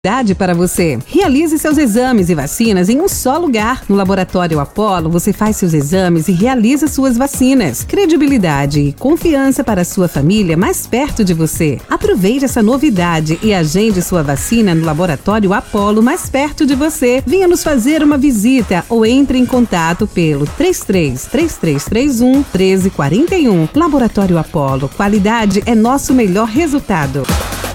Para você. Realize seus exames e vacinas em um só lugar. No Laboratório Apollo, você faz seus exames e realiza suas vacinas. Credibilidade e confiança para a sua família mais perto de você. Aproveite essa novidade e agende sua vacina no Laboratório Apollo mais perto de você. Venha nos fazer uma visita ou entre em contato pelo 33-3331-1341. Laboratório Apollo. Qualidade é nosso melhor resultado.